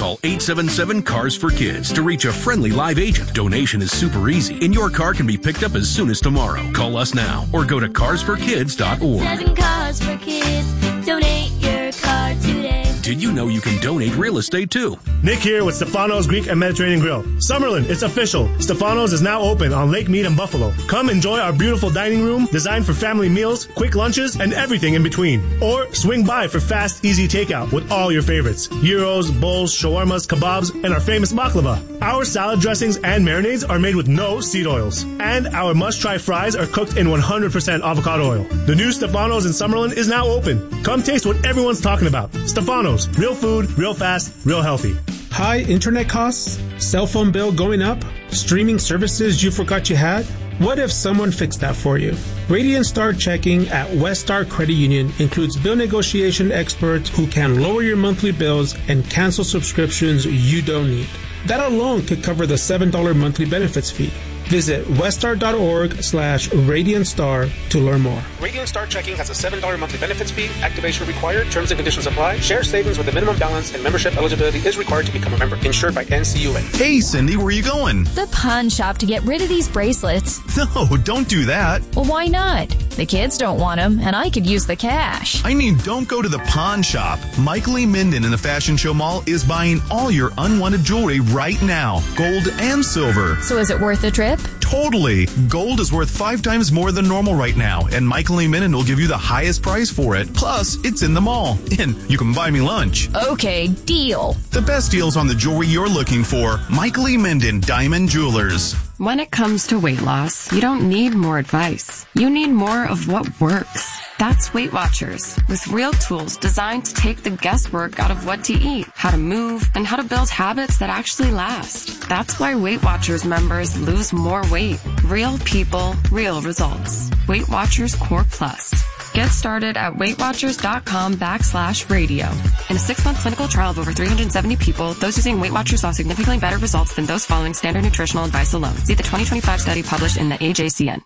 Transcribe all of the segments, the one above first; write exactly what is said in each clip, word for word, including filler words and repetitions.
Call eight seven seven, C A R S for Kids to reach a friendly live agent. Donation is super easy, and your car can be picked up as soon as tomorrow. Call us now or go to cars for kids dot org. Seven Cars for Kids. Donate your car today. Did you know you can donate real estate too? Nick here with Stefano's Greek and Mediterranean Grill. Summerlin, it's official. Stefano's is now open on Lake Mead and Buffalo. Come enjoy our beautiful dining room designed for family meals, quick lunches, and everything in between. Or swing by for fast, easy takeout with all your favorites. Gyros, bowls, shawarmas, kebabs, and our famous baklava. Our salad dressings and marinades are made with no seed oils. And our must-try fries are cooked in one hundred percent avocado oil. The new Stefano's in Summerlin is now open. Come taste what everyone's talking about. Stefano's. Real food, real fast, real healthy. High internet costs? Cell phone bill going up? Streaming services you forgot you had? What if someone fixed that for you? Radiant Star Checking at West Star Credit Union includes bill negotiation experts who can lower your monthly bills and cancel subscriptions you don't need. That alone could cover the seven dollars monthly benefits fee. Visit weststar.org slash Radiant Star to learn more. Radiant Star Checking has a seven dollars monthly benefits fee. Activation required. Terms and conditions apply. Share savings with a minimum balance and membership eligibility is required to become a member. Insured by N C U A. Hey, Cindy, where are you going? The pawn shop to get rid of these bracelets. No, don't do that. Well, why not? The kids don't want them, and I could use the cash. I mean, don't go to the pawn shop. Michael E. Minden in the Fashion Show Mall is buying all your unwanted jewelry right now. Gold and silver. So is it worth the trip? Totally. Gold is worth five times more than normal right now, and Michael E. Minden will give you the highest price for it. Plus, it's in the mall, and you can buy me lunch. Okay, deal. The best deals on the jewelry you're looking for. Michael E. Minden, Diamond Jewelers. When it comes to weight loss, you don't need more advice. You need more of what works. That's Weight Watchers, with real tools designed to take the guesswork out of what to eat, how to move, and how to build habits that actually last. That's why Weight Watchers members lose more weight. Real people, real results. Weight Watchers Core Plus. Get started at WeightWatchers.com backslash radio. In a six-month clinical trial of over three hundred seventy people, those using Weight Watchers saw significantly better results than those following standard nutritional advice alone. See the twenty twenty-five study published in the A J C N.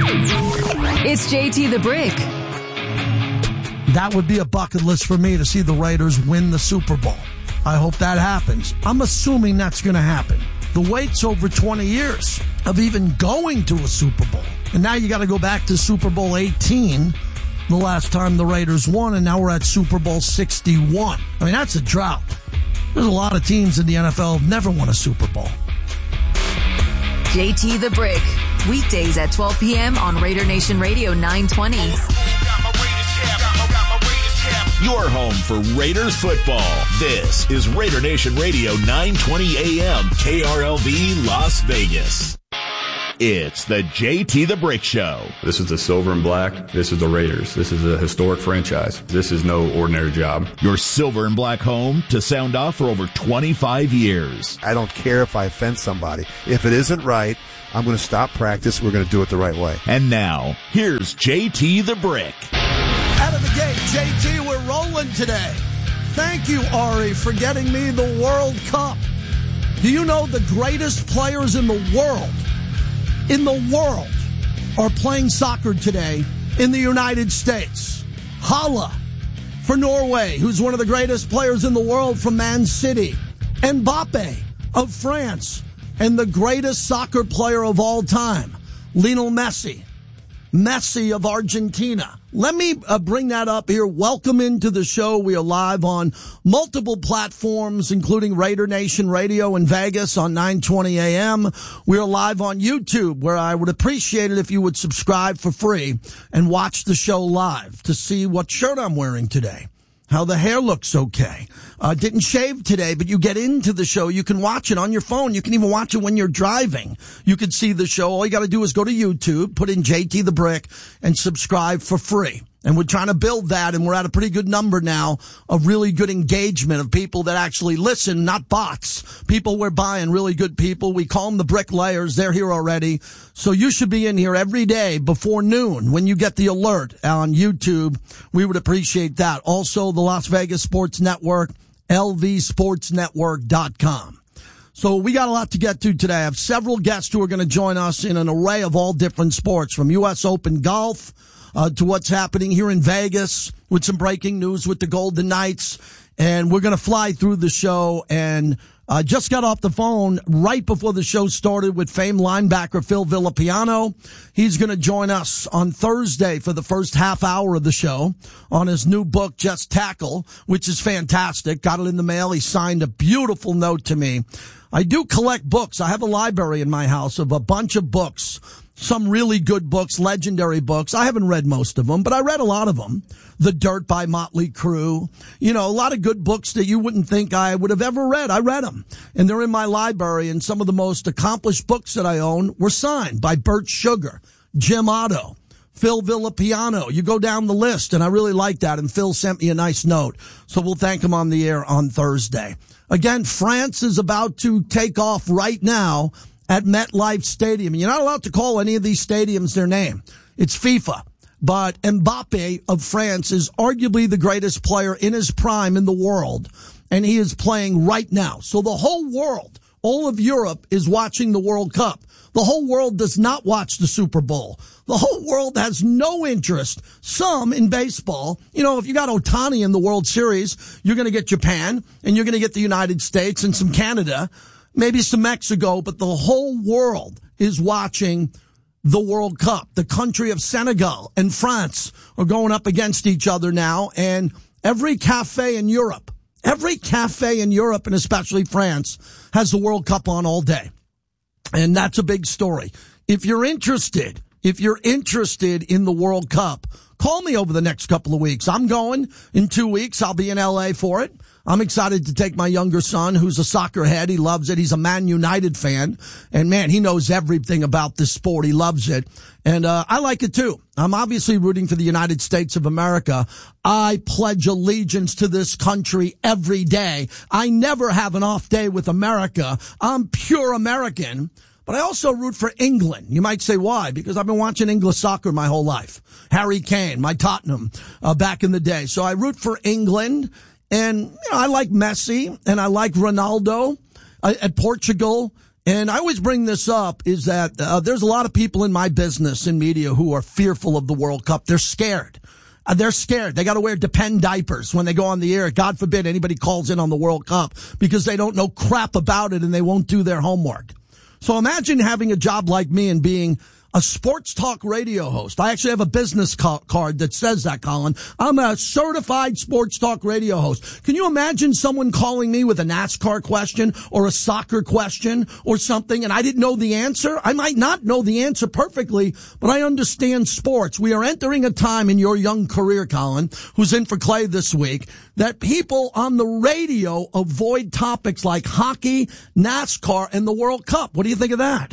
It's J T the Brick. That would be a bucket list for me to see the Raiders win the Super Bowl. I hope that happens. I'm assuming that's going to happen. The wait's over twenty years of even going to a Super Bowl. And now you got to go back to Super Bowl eighteen, the last time the Raiders won, and now we're at Super Bowl sixty-one. I mean, that's a drought. There's a lot of teams in the N F L who've never won a Super Bowl. J T the Brick, weekdays at twelve p.m. on Raider Nation Radio nine twenty. Your home for Raiders football. This is Raider Nation Radio nine twenty A M K R L V Las Vegas. It's the J T the Brick Show. This is the silver and black. This is the Raiders. This is a historic franchise. This is no ordinary job. Your silver and black home to sound off for over twenty-five years. I don't care if I offend somebody. If it isn't right, I'm going to stop practice. We're going to do it the right way. And now, here's J T the Brick. Out of the gate, J T, we're rolling today. Thank you, Ari, for getting me the World Cup. Do you know the greatest players in the world, in the world, are playing soccer today in the United States? Hala for Norway, who's one of the greatest players in the world from Man City. Mbappe of France, and the greatest soccer player of all time, Lionel Messi. Messi of Argentina. Let me uh, bring that up here. Welcome into the show. We are live on multiple platforms, including Raider Nation Radio in Vegas on nine twenty A M. We are live on YouTube, where I would appreciate it if you would subscribe for free and watch the show live to see what shirt I'm wearing today. How the hair looks okay. Uh, didn't shave today, but you get into the show. You can watch it on your phone. You can even watch it when you're driving. You can see the show. All you got to do is go to YouTube, put in J T the Brick, and subscribe for free. And we're trying to build that, and we're at a pretty good number now of really good engagement of people that actually listen, not bots. People we're buying, really good people. We call them the bricklayers. They're here already. So you should be in here every day before noon when you get the alert on YouTube. We would appreciate that. Also, the Las Vegas Sports Network, L V sports network dot com. So we got a lot to get to today. I have several guests who are going to join us in an array of all different sports, from U S Open golf, Uh, to what's happening here in Vegas with some breaking news with the Golden Knights And we're going to fly through the show, and I uh, just got off the phone right before the show started with famed linebacker Phil Villapiano. He's going to join us on Thursday for the first half hour of the show on his new book, Just Tackle, which is fantastic. Got it in the mail. He signed a beautiful note to me. I do collect books. I have a library in my house of a bunch of books. Some really good books, legendary books. I haven't read most of them, but I read a lot of them. The Dirt by Motley Crue. You know, a lot of good books that you wouldn't think I would have ever read. I read them. And they're in my library, and some of the most accomplished books that I own were signed by Bert Sugar, Jim Otto, Phil Villapiano. You go down the list, and I really like that, and Phil sent me a nice note. So we'll thank him on the air on Thursday. Again, France is about to take off right now at MetLife Stadium. You're not allowed to call any of these stadiums their name. It's FIFA. But Mbappe of France is arguably the greatest player in his prime in the world, and he is playing right now. So the whole world, all of Europe, is watching the World Cup. The whole world does not watch the Super Bowl. The whole world has no interest, some in baseball. You know, if you got Ohtani in the World Series, you're going to get Japan, and you're going to get the United States and some Canada, maybe some Mexico, but the whole world is watching the World Cup. The country of Senegal and France are going up against each other now, and every cafe in Europe, every cafe in Europe, and especially France, has the World Cup on all day. And that's a big story. If you're interested, if you're interested in the World Cup, call me over the next couple of weeks. I'm going in two weeks. I'll be in L A for it. I'm excited to take my younger son, who's a soccer head. He loves it. He's a Man United fan. And, man, he knows everything about this sport. He loves it. And uh, I like it, too. I'm obviously rooting for the United States of America. I pledge allegiance to this country every day. I never have an off day with America. I'm pure American. But I also root for England. You might say, why? Because I've been watching English soccer my whole life. Harry Kane, my Tottenham, uh, back in the day. So I root for England. And, you know, I like Messi, and I like Ronaldo uh, at Portugal. And I always bring this up is that uh, there's a lot of people in my business and media who are fearful of the World Cup. They're scared. Uh, they're scared. They got to wear Depend diapers when they go on the air. God forbid anybody calls in on the World Cup because they don't know crap about it and they won't do their homework. So imagine having a job like me and being a sports talk radio host. I actually have a business ca- card that says that, Colin. I'm a certified sports talk radio host. Can you imagine someone calling me with a NASCAR question or a soccer question or something, and I didn't know the answer? I might not know the answer perfectly, but I understand sports. We are entering a time in your young career, Colin, who's in for Clay this week, that people on the radio avoid topics like hockey, NASCAR, and the World Cup. What do you think of that?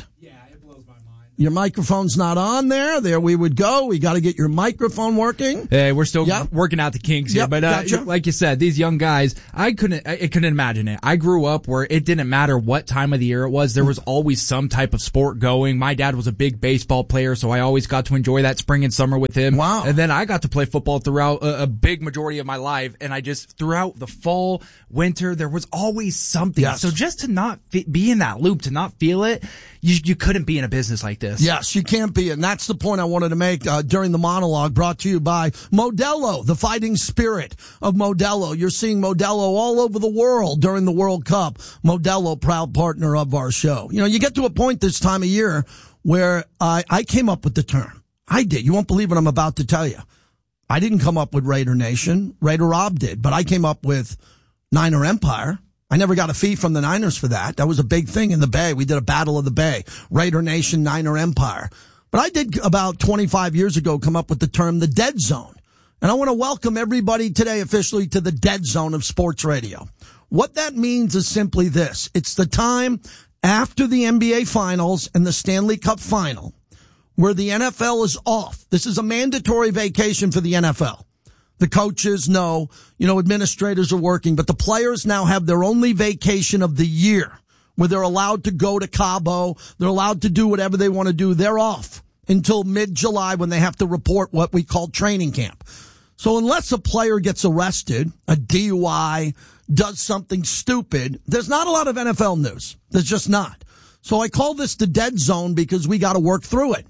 Your microphone's not on there. There we would go. We got to get your microphone working. Hey, we're still yep. working out the kinks here. Yep, but uh, gotcha. like you said, these young guys, I couldn't, I couldn't imagine it. I grew up where it didn't matter what time of the year it was. There was always some type of sport going. My dad was a big baseball player, so I always got to enjoy that spring and summer with him. Wow. And then I got to play football throughout a, a big majority of my life. And I just, throughout the fall, winter, there was always something. Yes. So just to not fi- be in that loop, to not feel it, you, you couldn't be in a business like this. Yes, you can't be. And that's the point I wanted to make uh, during the monologue, brought to you by Modelo, the fighting spirit of Modelo. You're seeing Modelo all over the world during the World Cup. Modelo, proud partner of our show. You know, you get to a point this time of year where I, I came up with the term. I did. You won't believe what I'm about to tell you. I didn't come up with Raider Nation. Raider Rob did. But I came up with Niner Empire. I never got a fee from the Niners for that. That was a big thing in the Bay. We did a Battle of the Bay. Raider Nation, Niner Empire. But I did about twenty-five years ago come up with the term the Dead Zone. And I want to welcome everybody today officially to the Dead Zone of sports radio. What that means is simply this. It's the time after the N B A Finals and the Stanley Cup Final where the N F L is off. This is a mandatory vacation for the N F L. The coaches know, you know, administrators are working, but the players now have their only vacation of the year where they're allowed to go to Cabo. They're allowed to do whatever they want to do. They're off until mid-July when they have to report what we call training camp. So unless a player gets arrested, a D U I, does something stupid, there's not a lot of N F L news. There's just not. So I call this the dead zone because we got to work through it.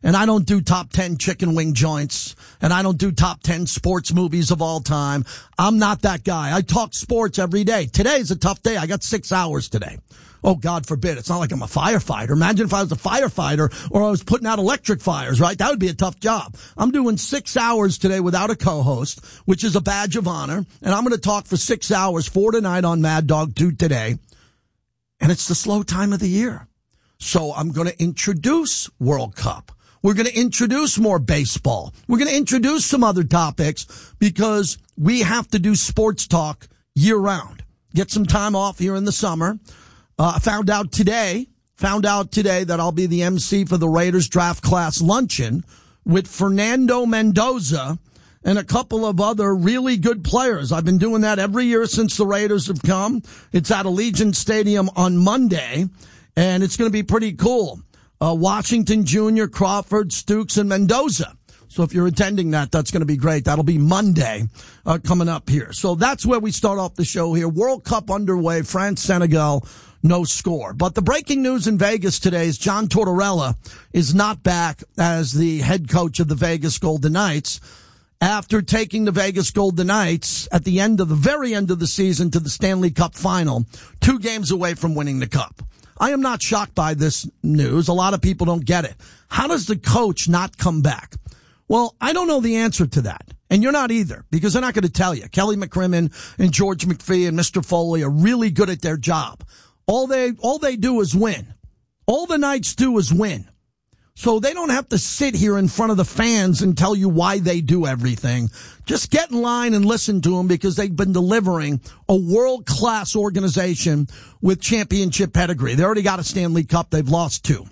and I don't do top ten chicken wing joints, and I don't do top ten sports movies of all time. I'm not that guy. I talk sports every day. Today's a tough day. I got six hours today. Oh, God forbid. It's not like I'm a firefighter. Imagine if I was a firefighter or I was putting out electric fires, right? That would be a tough job. I'm doing six hours today without a co-host, which is a badge of honor. And I'm going to talk for six hours, four tonight on Mad Dog, two today. And it's the slow time of the year. So I'm going to introduce World Cup. We're going to introduce more baseball. We're going to introduce some other topics because we have to do sports talk year round. Get some time off here in the summer. I uh, found out today, found out today that I'll be the M C for the Raiders Draft Class Luncheon with Fernando Mendoza and a couple of other really good players. I've been doing that every year since the Raiders have come. It's at Allegiant Stadium on Monday, and it's going to be pretty cool. Uh, Washington Junior, Crawford, Stukes, and Mendoza. So if you're attending that, that's going to be great. That'll be Monday uh, coming up here. So that's where we start off the show here. World Cup underway, France, Senegal. No score. But the breaking news in Vegas today is John Tortorella is not back as the head coach of the Vegas Golden Knights after taking the Vegas Golden Knights at the end of the very end of the season to the Stanley Cup final, two games away from winning the cup. I am not shocked by this news. A lot of people don't get it. How does the coach not come back? Well, I don't know the answer to that. And you're not either, because they're not going to tell you. Kelly McCrimmon and George McPhee and Mister Foley are really good at their job. All they, all they do is win. All the Knights do is win. So they don't have to sit here in front of the fans and tell you why they do everything. Just get in line and listen to them because they've been delivering a world-class organization with championship pedigree. They already got a Stanley Cup. They've lost two.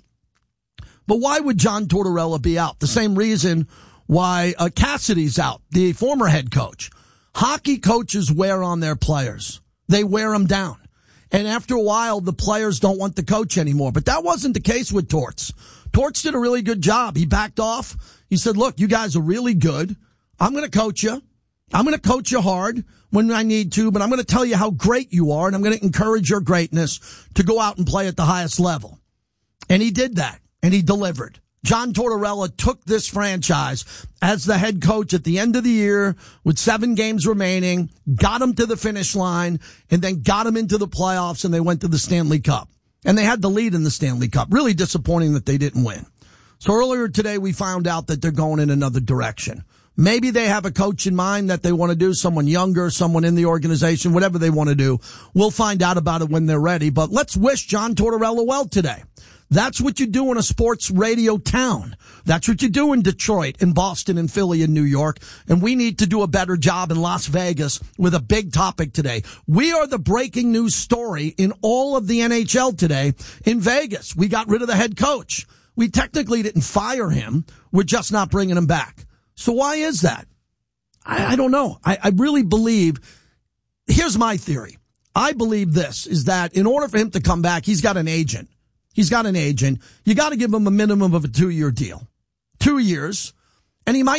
But why would John Tortorella be out? The same reason why uh, Cassidy's out, the former head coach. Hockey coaches wear on their players. They wear them down. And after a while, the players don't want the coach anymore. But that wasn't the case with Torts. Torts did a really good job. He backed off. He said, look, you guys are really good. I'm going to coach you. I'm going to coach you hard when I need to, but I'm going to tell you how great you are, and I'm going to encourage your greatness to go out and play at the highest level. And he did that, and he delivered. John Tortorella took this franchise as the head coach at the end of the year with seven games remaining, got him to the finish line, and then got him into the playoffs, and they went to the Stanley Cup. And they had the lead in the Stanley Cup. Really disappointing that they didn't win. So earlier today, we found out that they're going in another direction. Maybe they have a coach in mind that they want to do, someone younger, someone in the organization, whatever they want to do. We'll find out about it when they're ready. But let's wish John Tortorella well today. That's what you do in a sports radio town. That's what you do in Detroit, in Boston, in Philly, in New York. And we need to do a better job in Las Vegas with a big topic today. We are the breaking news story in all of the N H L today in Vegas. We got rid of the head coach. We technically didn't fire him. We're just not bringing him back. So why is that? I, I don't know. I, I really believe, here's my theory. I believe this, is that in order for him to come back, he's got an agent. He's got an agent. You got to give him a minimum of a two-year deal. Two years. And he might